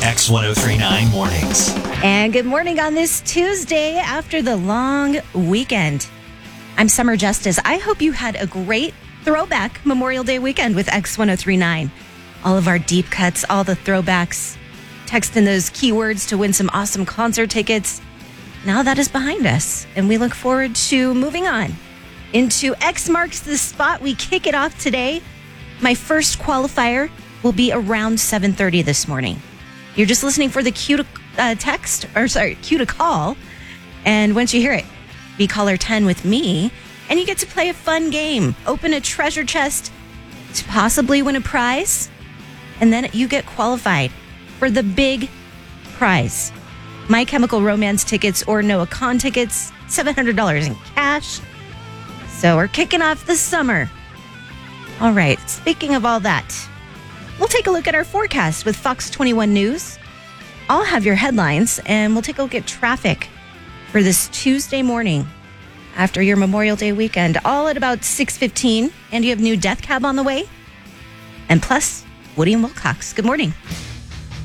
X1039 Mornings. And good morning on this Tuesday after the long weekend. I'm Summer Justice. I hope you had a great throwback Memorial Day weekend with X1039. All of our deep cuts, all the throwbacks. Text in those keywords to win some awesome concert tickets. Now that is behind us, and we look forward to moving on into X Marks the Spot. We kick it off today. My first qualifier will be around 7:30 this morning. You're just listening for the cue to cue to call. And once you hear it, be caller 10 with me, and you get to play a fun game. Open a treasure chest to possibly win a prize, and then you get qualified for the big prize. My Chemical Romance tickets or Noah Kahn tickets, $700 in cash. So we're kicking off the summer. All right, speaking of all that, we'll take a look at our forecast with Fox 21 News. I'll have your headlines, and we'll take a look at traffic for this Tuesday morning after your Memorial Day weekend, all at about 6:15. And you have new Death Cab on the way. And plus, Woody and Wilcox. Good morning.